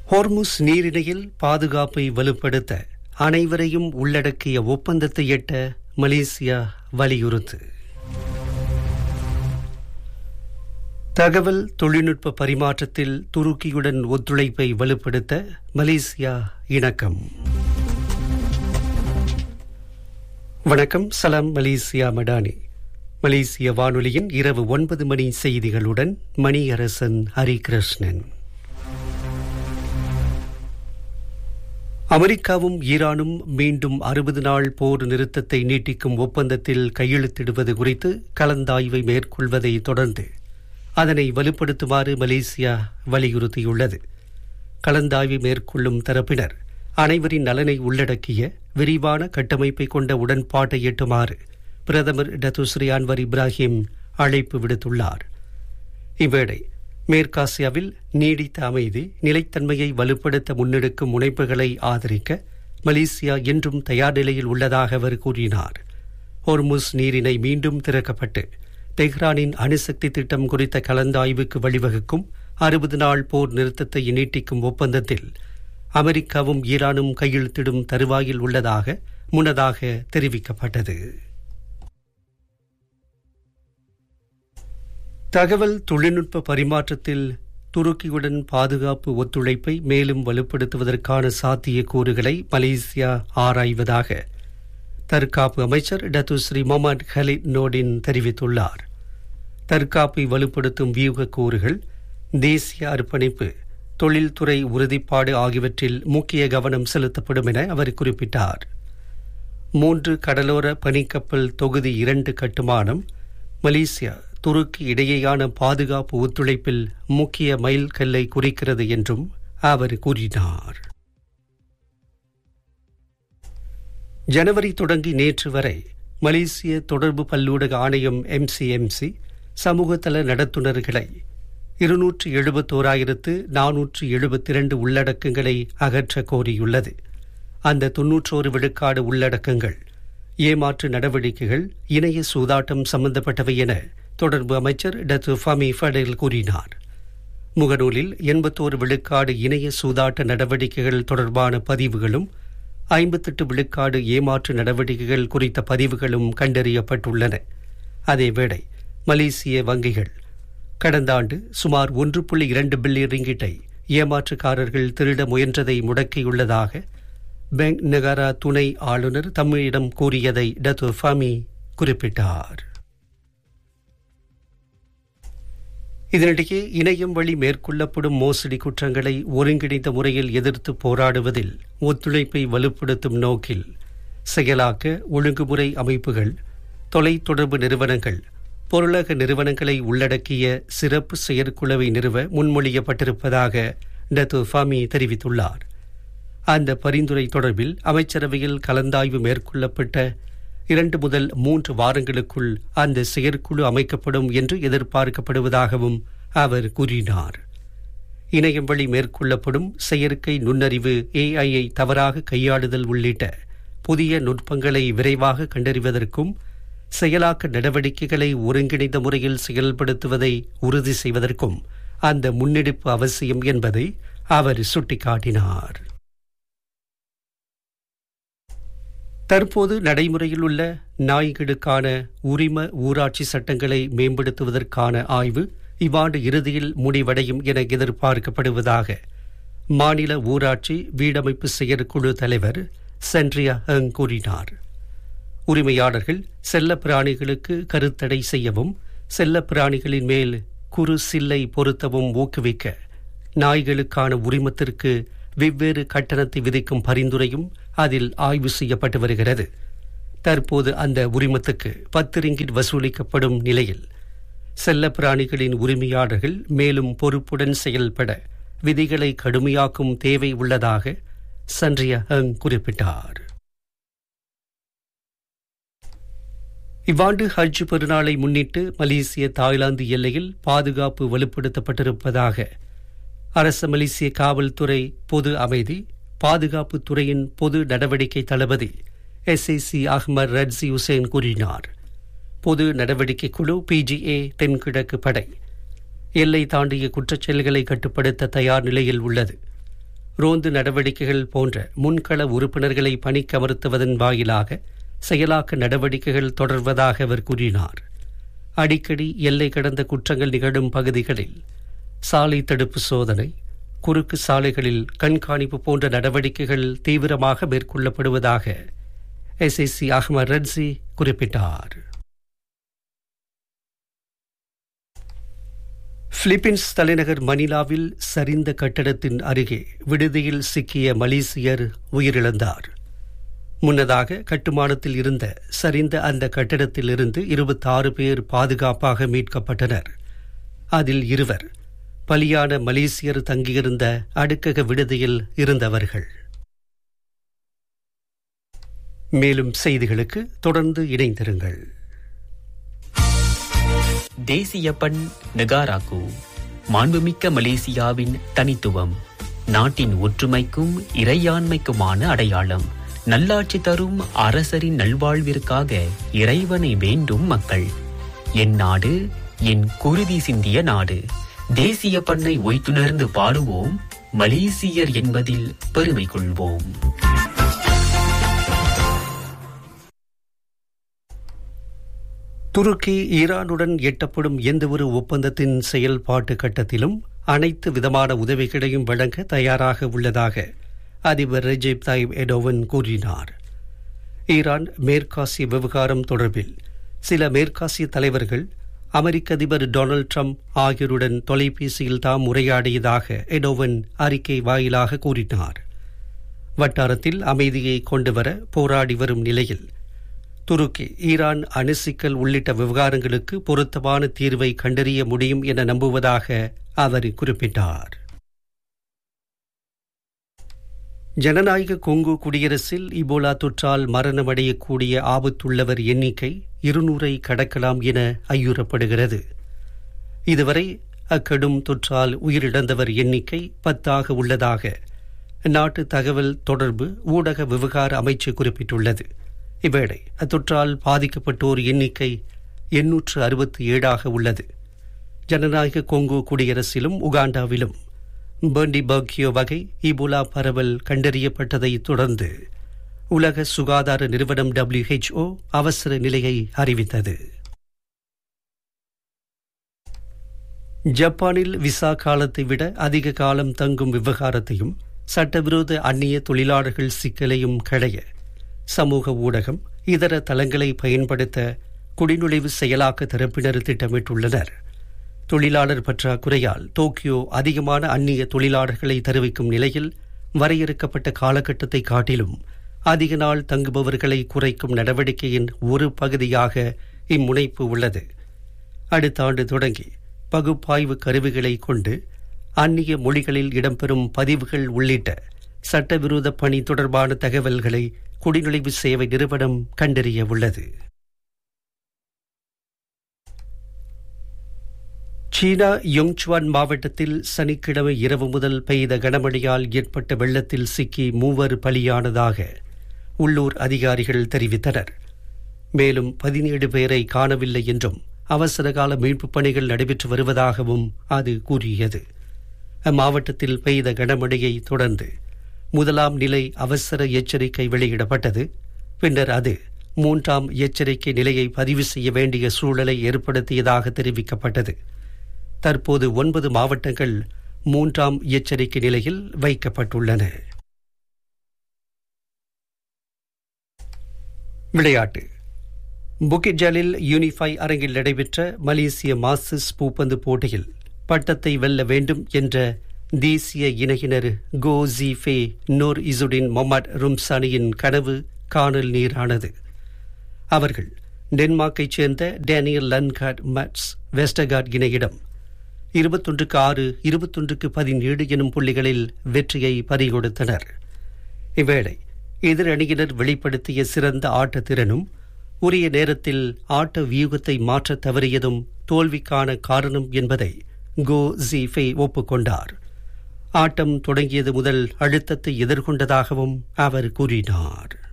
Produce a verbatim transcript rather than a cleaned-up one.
Hormuz நீரிணையில் பாதுகாப்பை வலுப்படுத்த அனைவரையும் உள்ளடக்கிய ஒப்பந்தத்தை எட்ட மலேசியா வலியுறுத்து. தகவல் தொழில்நுட்ப பரிமாற்றத்தில் துருக்கியுடன் ஒத்துழைப்பை வலுப்படுத்த மலேசியா இணக்கம். வணக்கம். சலாம் மலேசியா மடானி. மலேசிய வானொலியின் இரவு ஒன்பது மணி செய்திகளுடன் மணியரசன் ஹரிகிருஷ்ணன். அமெரிக்காவும் ஈரானும் மீண்டும் அறுபது நாள் போர் நிறுத்தத்தை நீட்டிக்கும் ஒப்பந்தத்தில் கையெழுத்திடுவது குறித்து கலந்தாய்வை மேற்கொள்வதை தொடர்ந்து அதனை வலுப்படுத்துமாறு மலேசியா வலியுறுத்தியுள்ளது. கலந்தாய்வை மேற்கொள்ளும் தரப்பினர் அனைவரின் நலனை உள்ளடக்கிய விரிவான கட்டமைப்பை கொண்ட உடன்பாட்டை எட்டுமாறு பிரதமர் டத்துஸ்ரீ அன்வர் இப்ராஹிம் அழைப்பு விடுத்துள்ளார். இவ்வேளை மேற்காசியாவில் நீடித்த அமைதி நிலைத்தன்மையை வலுப்படுத்த முன்னெடுக்கும் முனைப்புகளை ஆதரிக்க மலேசியா என்றும் தயார் நிலையில் உள்ளதாக அவர் கூறினார். ஹோர்முஸ் நீரிணை மீண்டும் திறக்கப்பட்டு தெஹ்ரானின் அணுசக்தி திட்டம் குறித்த கலந்தாய்வுக்கு வழிவகுக்கும் அறுபது நாள் போர் நிறுத்தத்தை நீட்டிக்கும் ஒப்பந்தத்தில் அமெரிக்காவும் ஈரானும் கையெழுத்திடும் தருவாயில் உள்ளதாக முன்னதாக தெரிவிக்கப்பட்டது. தகவல் தொழில்நுட்ப பரிமாற்றத்தில் துருக்கியுடன் பாதுகாப்பு ஒத்துழைப்பை மேலும் வலுப்படுத்துவதற்கான சாத்தியக்கூறுகளை மலேசியா ஆராய்வதாக தற்காப்பு அமைச்சர் டத்துஸ்ரீ முகமது கலீத் நோடின் தெரிவித்துள்ளார். தற்காப்பை வலுப்படுத்தும் வியூக கூறுகள், தேசிய அர்ப்பணிப்பு, தொழில்துறை உறுதிப்பாடு ஆகியவற்றில் முக்கிய கவனம் செலுத்தப்படும் என அவர் குறிப்பிட்டார். மூன்று கடலோர பனிக்கப்பல் தொகுதி இரண்டு கட்டுமானம் மலேசியா துருக்கி இடையேயான பாதுகாப்பு ஒத்துழைப்பில் முக்கிய மைல் கல்லை குறிக்கிறது என்றும் அவர் கூறினார். ஜனவரி தொடங்கி நேற்று வரை மலேசிய தொடர்பு பல்லூடக ஆணையம் எம்சிஎம்சி சமூகதள நடத்துனர்களை இருநூற்று எழுபத்தோராயிரத்து நானூற்று எழுபத்தி இரண்டு உள்ளடக்கங்களை அகற்ற கோரியுள்ளது. அந்த தொன்னூற்றோரு விழுக்காடு உள்ளடக்கங்கள் ஏமாற்று நடவடிக்கைகள், இணைய சூதாட்டம் சம்பந்தப்பட்டவை என தொடர்பு அமைச்சர் டத்து ஃபமி ஃபடேல் கூறினார். முகநூலில் எண்பத்தோரு விழுக்காடு இணைய சூதாட்ட நடவடிக்கைகள் தொடர்பான பதிவுகளும் ஐம்பத்தெட்டு விழுக்காடு ஏமாற்று நடவடிக்கைகள் குறித்த பதிவுகளும் கண்டறியப்பட்டுள்ளன. அதேவேளை மலேசிய வங்கிகள் கடந்த ஆண்டு சுமார் ஒன்று புள்ளி இரண்டு பில்லியன் ரிங்கிட்டை ஏமாற்றுக்காரர்கள் திருட முயன்றதை முடக்கியுள்ளதாக பேங்க் நகாரா துணை ஆளுநர் தம்மிடம் கூறியதை டத்து ஃபமி குறிப்பிட்டார். இதனிடையே இணையம் வழி மேற்கொள்ளப்படும் மோசடி குற்றங்களை ஒருங்கிணைந்த முறையில் எதிர்த்து போராடுவதில் ஒத்துழைப்பை வலுப்படுத்தும் நோக்கில் செயலாக்க ஒழுங்குமுறை அமைப்புகள், தொலைத்தொடர்பு நிறுவனங்கள், பொருளக நிறுவனங்களை உள்ளடக்கிய சிறப்பு செயற்குழுவை நிறுவ முன்மொழியப்பட்டிருப்பதாக டத்து ஃபமி தெரிவித்துள்ளார். அந்த பரிந்துரை தொடர்பில் அமைச்சரவையில் கலந்தாய்வு மேற்கொள்ளப்பட்ட இரண்டு முதல் மூன்று வாரங்களுக்குள் அந்த செயற்குழு அமைக்கப்படும் என்று எதிர்பார்க்கப்படுவதாகவும் அவர் கூறினார். இணையம் வழி மேற்கொள்ளப்படும் செயற்கை நுண்ணறிவு ஏஐயை தவறாக கையாளுதல் உள்ளிட்ட புதிய நுட்பங்களை விரைவாக கண்டறிவதற்கும் செயலாக்க நடவடிக்கைகளை ஒருங்கிணைந்த முறையில் செயல்படுத்துவதை உறுதி செய்வதற்கும் அந்த முன்னெடுப்பு அவசியம் என்பதை அவர் சுட்டிக்காட்டினார். தற்போது நடைமுறையில் உள்ள நாய்களுக்கான உரிம ஊராட்சி சட்டங்களை மேம்படுத்துவதற்கான ஆய்வு இவ்வாண்டு இறுதியில் முடிவடையும் என எதிர்பார்க்கப்படுவதாக மாநில ஊராட்சி வீடமைப்பு செயற்குழு தலைவர் சென்ட்ரியா ஹங் கூறினார். உரிமையாளர்கள் செல்ல பிராணிகளுக்கு கருத்தடை செய்யவும் செல்ல பிராணிகளின் மேல் குறு சில்லை பொருத்தவும் ஊக்குவிக்க நாய்களுக்கான உரிமத்திற்கு வெவ்வேறு கட்டணத்தை விதிக்கும் பரிந்துரையும் அதில் ஆய்வு செய்யப்பட்டு வருகிறது. தற்போது அந்த உரிமத்துக்கு பத்து ரிங்கிட் வசூலிக்கப்படும் நிலையில் செல்ல பிராணிகளின் உரிமையாளர்கள் மேலும் பொறுப்புடன் செயல்பட விதிகளை கடுமையாக்கும் தேவை உள்ளதாக சன்ரியா ஹங் குறிப்பிட்டார். இவ்வாண்டு ஹஜ் பெருநாளை முன்னிட்டு மலேசிய தாய்லாந்து எல்லையில் பாதுகாப்பு வலுப்படுத்தப்பட்டிருப்பதாக அரச மலேசிய காவல்துறை பொது அமைதி பாதுகாப்பு துறையின் பொது நடவடிக்கை தளபதி S A C Ahmad ரட்சி Hussain கூறினார். பொது நடவடிக்கை குழு பிஜிஏ தென்கிழக்கு படை எல்லை தாண்டிய குற்றச்செயல்களை கட்டுப்படுத்த தயார் நிலையில் உள்ளது. ரோந்து நடவடிக்கைகள் போன்ற முன்கள உறுப்பினர்களை பணிக்கமர்த்துவதன் வாயிலாக செயலாக்க நடவடிக்கைகள் தொடர்வதாக அவர் கூறினார். அடிக்கடி எல்லை கடந்த குற்றங்கள் நிகழும் பகுதிகளில் சாலை தடுப்பு சோதனை, குறுக்கு சாலைகளில் கண்காணிப்பு போன்ற நடவடிக்கைகள் தீவிரமாக மேற்கொள்ளப்படுவதாக எஸ் எஸ் சி அஹ்மத் ரட்சி குறிப்பிட்டார். பிலிப்பீன்ஸ் தலைநகர் மணிலாவில் சரிந்த கட்டடத்தின் அருகே விடுதியில் சிக்கிய மலேசியர் உயிரிழந்தார். முன்னதாக கட்டுமானத்தில் இருந்த சரிந்த அந்த கட்டடத்தில் இருந்து இருபத்தாறு பேர் பாதுகாப்பாக மீட்கப்பட்டனர். அதில் இருவர் பலியான மலேசியர் தங்கியிருந்த அடுக்கக விடுதியில் இருந்தவர்கள். மேலும் செய்திகளுக்கு தொடர்ந்து இணைந்திருங்கள். தேசிய பண் நெகாராக்கு, மாண்புமிக்க மலேசியாவின் தனித்துவம், நாட்டின் ஒற்றுமைக்கும் இறையாண்மைக்குமான அடையாளம். நல்லாட்சி தரும் அரசரின் நல்வாழ்விற்காக இறைவனை வேண்டும் மக்கள். என் நாடு என் குருதி சிந்திய நாடு. தேசிய பண்ணை ஒய்த்துணர்ந்து பாடுவோம், மலேசியர் என்பதில் பெருமை கொள்வோம். துருக்கி ஈரானுடன் எட்டப்படும் எந்தவொரு ஒப்பந்தத்தின் செயல்பாட்டு கட்டத்திலும் அனைத்து விதமான உதவிகளையும் வழங்க தயாராக உள்ளதாக அதிபர் ரெஜெப் தாயிப் எர்டோகன் கூறினார். ஈரான் மேற்காசிய விவகாரம் தொடர்பில் சில மேற்காசிய தலைவர்கள் அமெரிக்க அதிபர் டொனால்டு டிரம்ப் ஆகியோருடன் தொலைபேசியில் தாம் உரையாடியதாக எர்டோகன் அறிக்கை வாயிலாக கூறினார். வட்டாரத்தில் அமைதியை கொண்டுவர போராடி வரும் நிலையில் துருக்கி ஈரான் அணுசிக்கல் உள்ளிட்ட விவகாரங்களுக்கு பொருத்தமான தீர்வை கண்டறிய முடியும் என நம்புவதாக அவர் குறிப்பிட்டார். ஜனநாயக கொங்கு குடியரசில் இபோலா தொற்றால் மரணமடையக்கூடிய ஆபத்துள்ளவர் எண்ணிக்கை இருநூறை கடக்கலாம் என ஐயுறப்படுகிறது. இதுவரை அக்கடும் தொற்றால் உயிரிழந்தவர் எண்ணிக்கை பத்தாக உள்ளதாக நாட்டு தகவல் தொடர்பு ஊடக விவகார அமைச்சு குறிப்பிட்டுள்ளது. இவ்வேளை அத்தொற்றால் பாதிக்கப்பட்டோர் எண்ணிக்கை எண்ணூற்று அறுபத்தி ஏழாக உள்ளது. ஜனநாயக கொங்கு குடியரசிலும் உகாண்டாவிலும் பெர்னிபர்கியோ வகை இபோலா பரவல் கண்டறியப்பட்டதை தொடர்ந்து உலக சுகாதார நிறுவனம் டபிள்யூ எச் ஓ அவசர நிலையை அறிவித்தது. ஜப்பானில் விசா காலத்தை விட அதிக காலம் தங்கும் விவகாரத்தையும் சட்டவிரோத அந்நிய தொழிலாளர்கள் சிக்கலையும் களைய சமூக ஊடகம் இதர தளங்களை பயன்படுத்த குடிநுழைவு செயலாக்க தரப்பினர் திட்டமிட்டுள்ளனர். தொழிலாளர் பற்றாக்குறையால் டோக்கியோ அதிகமான அந்நிய தொழிலாளர்களை தெரிவிக்கும் நிலையில் வரையறுக்கப்பட்ட காலகட்டத்தை காட்டிலும் அதிக நாள் தங்குபவர்களை குறைக்கும் நடவடிக்கையின் ஒரு பகுதியாக இம்முனைப்பு உள்ளது. அடுத்த ஆண்டு தொடங்கி பகுப்பாய்வு கருவிகளை கொண்டு அந்நிய மொழிகளில் இடம்பெறும் பதிவுகள் உள்ளிட்ட சட்டவிரோத பணி தொடர்பான தகவல்களை குடிநுழைவு சேவை நிறுவனம் கண்டறிய உள்ளது. சீனா யோங்சுவான் மாவட்டத்தில் சனிக்கிழமை இரவு முதல் பெய்த கனமழையால் ஏற்பட்ட வெள்ளத்தில் சிக்கி மூவர் பலியானதாக உள்ளூர் அதிகாரிகள் தெரிவித்தனர். மேலும் பதினேழு பேரை காணவில்லை என்றும் அவசரகால மீட்புப் பணிகள் நடைபெற்று வருவதாகவும் அது கூறியது. அம்மாவட்டத்தில் பெய்த கனமழையை தொடர்ந்து முதலாம் நிலை அவசர எச்சரிக்கை வெளியிடப்பட்டது. பின்னர் அது மூன்றாம் எச்சரிக்கை நிலையை பதிவு செய்ய வேண்டிய சூழலை ஏற்படுத்தியதாக தெரிவிக்கப்பட்டது. தற்போது ஒன்பது மாவட்டங்கள் மூன்றாம் எச்சரிக்கை நிலையில் வைக்கப்பட்டுள்ளன. விளையாட்டு. புக்கிட் ஜலில் யூனிஃபை அரங்கில் நடைபெற்ற மலேசிய மாஸ்டர்ஸ் பூப்பந்து போட்டியில் பட்டத்தை வெல்ல வேண்டும் என்ற தேசிய இணையினர் கோ ஜிஃபே நூர் இசுடின் மொஹமட் ரும்சானியின் கனவு காணல் நீரானது. அவர்கள் டென்மார்க்கைச் சேர்ந்த டேனியல் லன்கார்ட் மட்ஸ் வெஸ்டர்கார்ட் இணையிடம் இருபத்தொன்றுக்கு ஆறு இருபத்தொன்றுக்கு பதினேழு எனும் புள்ளிகளில் வெற்றியை பறிகொடுத்தனர். இவ்வேளை எதிரணியினர் வெளிப்படுத்திய சிறந்த ஆட்ட திறனும் உரிய நேரத்தில் ஆட்ட வியூகத்தை மாற்ற தவறியதும் தோல்விக்கான காரணம் என்பதை கோ ஜிஃபே ஒப்புக்கொண்டார். ஆட்டம் தொடங்கியது முதல் அழுத்தத்தை எதிர்கொண்டதாகவும் அவர் கூறினார்.